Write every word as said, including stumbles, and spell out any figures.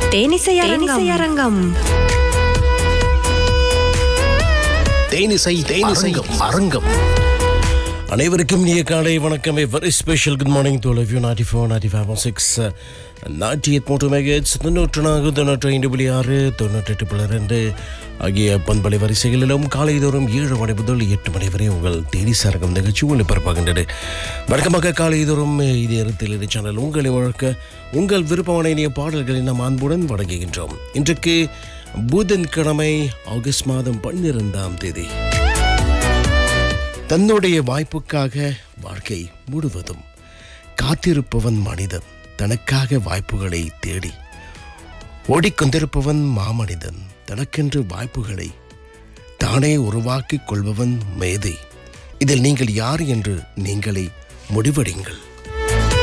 தேனிசை அரங்கம். தேனிசை தேனிசை அரங்கம். அனைவருக்கும் இனிய காலை வணக்கம். Very special good morning to all of you. Ninety four ninety five six நாற்பத்தி எட்டு மூன்று மெகாஹெர்ட்ஸ் தொண்ணூற்று நான்கு தொண்ணூற்றி ஐந்து புள்ளி ஆறு தொண்ணூற்றெட்டு புள்ளி ரெண்டு ஆகிய பண்பலை வரிசைகளிலும் காலைதோறும் ஏழு மணி முதல் எட்டு மணி வரை உங்கள் தேனிசை அரங்கம் நிகழ்ச்சி ஒளிபரப்பாகின்றது. வழக்கமாக காலைதோறும் இதே இடத்தில் இந்த சேனல் உங்களை வழக்க உங்கள் விருப்பமான இனிய பாடல்களை நாம் அன்புடன் வழங்குகின்றோம். இன்றைக்கு புதன்கிழமை ஆகஸ்ட் மாதம் பன்னிரெண்டாம் தேதி. தன்னுடைய வாய்ப்புக்காக வாழ்க்கை முழுவதும் காத்திருப்பவன் மனிதன், தனக்காக வாய்ப்புகளை தேடி ஓடிக்கொண்டிருப்பவன் மாமனிதன், தனக்கென்று வாய்ப்புகளை தானே உருவாக்கிக் கொள்பவன் மேதை. இதில் நீங்கள் யார் என்று நீங்களே முடிவெடுங்கள்.